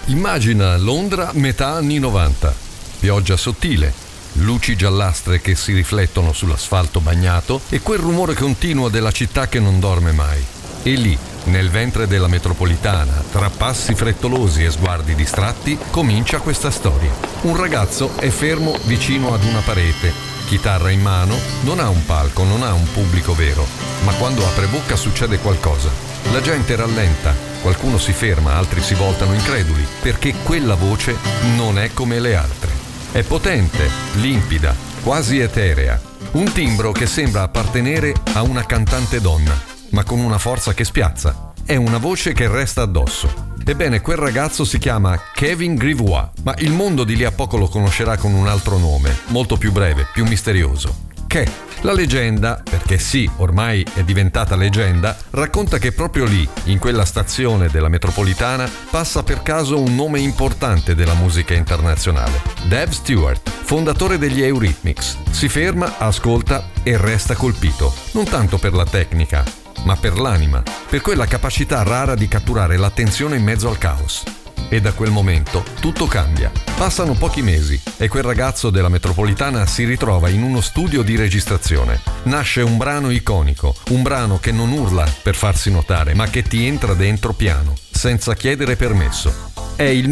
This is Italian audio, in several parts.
Immagina Londra metà anni 90. Pioggia sottile, luci giallastre che si riflettono sull'asfalto bagnato e quel rumore continuo della città che non dorme mai. E lì, nel ventre della metropolitana, tra passi frettolosi e sguardi distratti, comincia questa storia. Un ragazzo è fermo vicino ad una parete, chitarra in mano, non ha un palco, non ha un pubblico vero, ma quando apre bocca succede qualcosa. La gente rallenta, qualcuno si ferma, altri si voltano increduli, perché quella voce non è come le altre. È potente, limpida, quasi eterea. Un timbro che sembra appartenere a una cantante donna, ma con una forza che spiazza. È una voce che resta addosso. Ebbene, quel ragazzo si chiama Kevin Grivois, ma il mondo di lì a poco lo conoscerà con un altro nome, molto più breve, più misterioso. Che? La leggenda, perché sì, ormai è diventata leggenda, racconta che proprio lì, in quella stazione della metropolitana, passa per caso un nome importante della musica internazionale. Dave Stewart, fondatore degli Eurythmics. Si ferma, ascolta e resta colpito, non tanto per la tecnica, ma per l'anima, per quella capacità rara di catturare l'attenzione in mezzo al caos. E da quel momento tutto cambia. Passano pochi mesi e quel ragazzo della metropolitana si ritrova in uno studio di registrazione. Nasce un brano iconico, un brano che non urla per farsi notare, ma che ti entra dentro piano, senza chiedere permesso. È il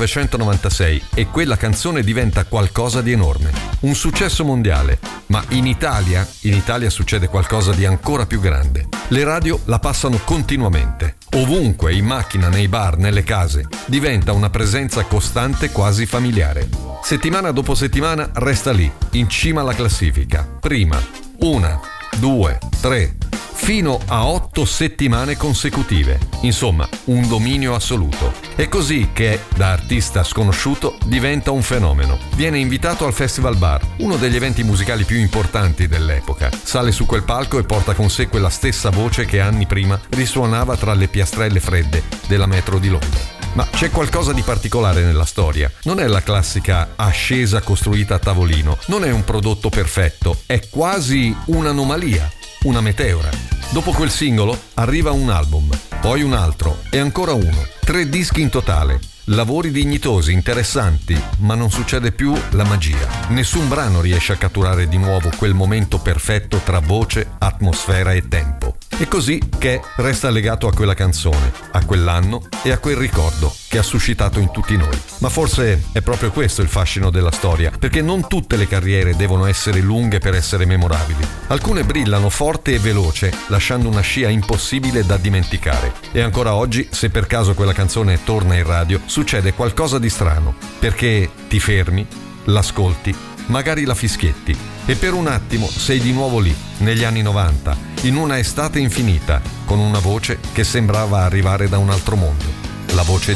1996 e quella canzone diventa qualcosa di enorme, un successo mondiale, ma in Italia succede qualcosa di ancora più grande. Le radio la passano continuamente, ovunque, in macchina, nei bar, nelle case, diventa una presenza costante, quasi familiare. Settimana dopo settimana resta lì, in cima alla classifica, prima, 1, 2, 3, fino a 8 settimane consecutive. Insomma, un dominio assoluto. È così che, da artista sconosciuto, diventa un fenomeno. Viene invitato al Festival Bar, uno degli eventi musicali più importanti dell'epoca. Sale su quel palco e porta con sé quella stessa voce che anni prima risuonava tra le piastrelle fredde della metro di Londra. Ma c'è qualcosa di particolare nella storia. Non è la classica ascesa costruita a tavolino, non è un prodotto perfetto, è quasi un'anomalia, una meteora. Dopo quel singolo arriva un album, poi un altro e ancora uno. 3 dischi in totale. Lavori dignitosi, interessanti, ma non succede più la magia. Nessun brano riesce a catturare di nuovo quel momento perfetto tra voce, atmosfera e tempo. È così che resta legato a quella canzone, a quell'anno e a quel ricordo che ha suscitato in tutti noi. Ma forse è proprio questo il fascino della storia, perché non tutte le carriere devono essere lunghe per essere memorabili. Alcune brillano forte e veloce, lasciando una scia impossibile da dimenticare. E ancora oggi, se per caso quella canzone torna in radio, succede qualcosa di strano, perché ti fermi, l'ascolti, magari la fischietti e per un attimo sei di nuovo lì, negli anni 90, in una estate infinita, con una voce che sembrava arrivare da un altro mondo, la voce